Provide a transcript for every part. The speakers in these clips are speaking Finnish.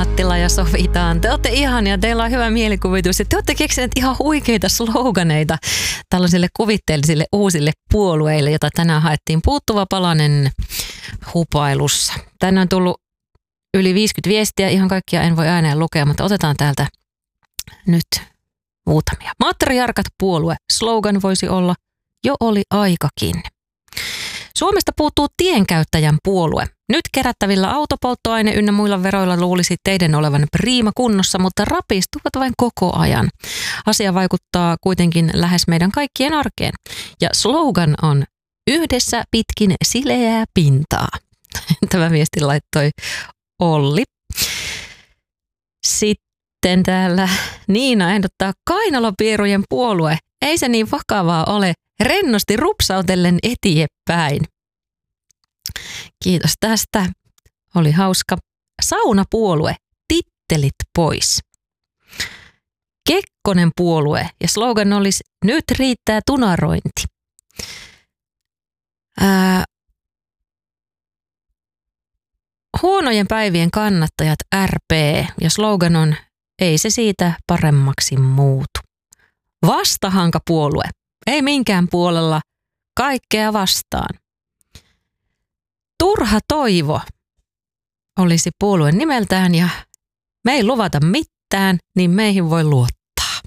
Mattila ja sovitaan. Te olette ihania, teillä on hyvä mielikuvitus ja te olette keksineet ihan huikeita sloganeita tällaisille kuvitteellisille uusille puolueille, jota tänään haettiin puuttuva palanen hupailussa. Tänään on tullut yli 50 viestiä, ihan kaikkia en voi ääneen lukea, mutta otetaan täältä nyt muutamia. Matriarkat puolue, slogan voisi olla, jo oli aikakin. Suomesta puuttuu tienkäyttäjän puolue. Nyt kerättävillä autopolttoaine ynnä muilla veroilla luulisi teidän olevan priima kunnossa, mutta rapistuvat vain koko ajan. Asia vaikuttaa kuitenkin lähes meidän kaikkien arkeen. Ja slogan on yhdessä pitkin sileää pintaa. Tämä viesti laittoi Olli. Sitten täällä Niina ehdottaa kainalopierujen puolue. Ei se niin vakavaa ole. Rennosti rupsautellen eteenpäin. Kiitos tästä. Oli hauska. Saunapuolue. Tittelit pois. Kekkonen puolue. Ja slogan olisi nyt riittää tunarointi. Huonojen päivien kannattajat RP. Ja slogan on ei se siitä paremmaksi muutu. Vastahankapuolue. Ei minkään puolella, kaikkea vastaan. Turha toivo olisi puolueen nimeltään ja me ei luvata mitään, niin meihin voi luottaa.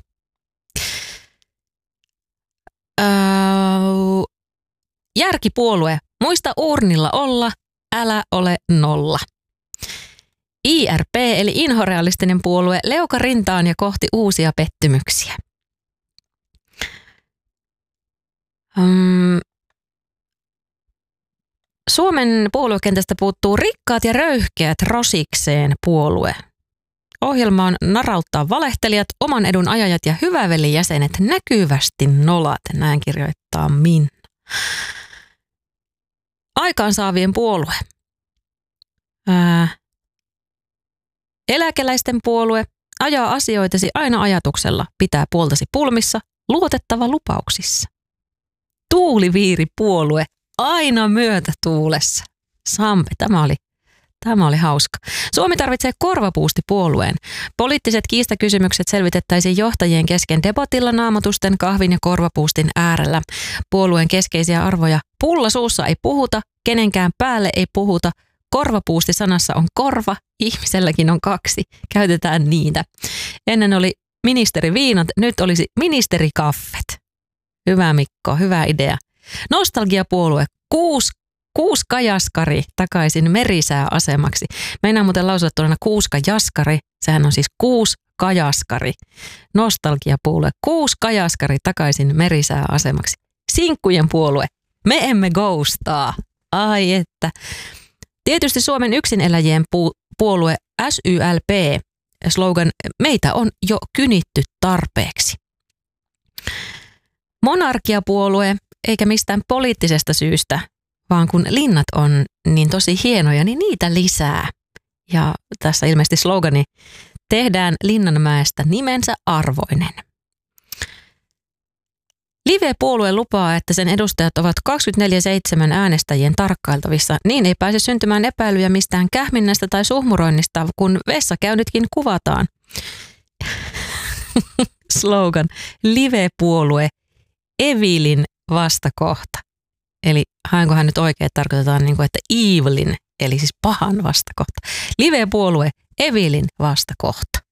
Järkipuolue, muista urnilla olla, älä ole nolla. IRP eli inhorealistinen puolue, leuka rintaan ja kohti uusia pettymyksiä. Suomen puoluekentästä puuttuu rikkaat ja röyhkeät rosikseen puolue. Ohjelma on narauttaa valehtelijat, oman edun ajajat ja hyvävelijäsenet näkyvästi nolat, näin kirjoittaa Minna. Aikaansaavien puolue. Eläkeläisten puolue ajaa asioitasi aina ajatuksella, pitää puoltasi pulmissa, luotettava lupauksissa. Tuuliviiripuolue, aina myötätuulessa. Sampe, tämä oli hauska. Suomi tarvitsee korvapuustipuolueen. Poliittiset kiistakysymykset selvitettäisiin johtajien kesken debatilla naamatusten, kahvin ja korvapuustin äärellä. Puolueen keskeisiä arvoja. Pulla suussa ei puhuta, kenenkään päälle ei puhuta. Korvapuusti sanassa on korva, ihmiselläkin on kaksi. Käytetään niitä. Ennen oli ministeriviinat, nyt olisi ministerikaffet. Hyvä Mikko, hyvä idea. Nostalgiapuolue, Kuuska Jaskari takaisin merisääasemaksi. Meinaa muuten lausua tuolla Kuuska Jaskari, sehän on siis Kuuska Jaskari. Nostalgiapuolue, Kuuska Jaskari takaisin merisääasemaksi. Sinkkujen puolue, me emme ghostaa. Ai että. Tietysti Suomen yksineläjien puolue SYLP, slogan, meitä on jo kynitty tarpeeksi. Monarkiapuolue, eikä mistään poliittisesta syystä, vaan kun linnat on niin tosi hienoja, niin niitä lisää. Ja tässä ilmeisesti slogani, tehdään Linnanmäestä nimensä arvoinen. Live-puolue lupaa, että sen edustajat ovat 24/7 äänestäjien tarkkailtavissa. Niin ei pääse syntymään epäilyjä mistään kähminnästä tai suhmuroinnista, kun vessakäynnitkin kuvataan. Slogan, Live-puolue, Evilin vastakohta. Eli haenkohan nyt oikein, että tarkoitetaan niin kuin, että evilin, eli siis pahan vastakohta. Live-puolue, Evilin vastakohta.